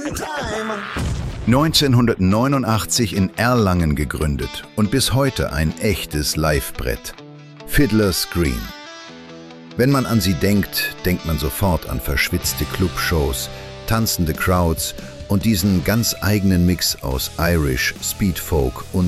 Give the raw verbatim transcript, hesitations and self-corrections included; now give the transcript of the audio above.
neunzehnhundertneunundachtzig in Erlangen gegründet und bis heute ein echtes Livebrett. Fiddler's Green. Wenn man an sie denkt, denkt man sofort an verschwitzte Clubshows, tanzende Crowds und diesen ganz eigenen Mix aus Irish, Speedfolk und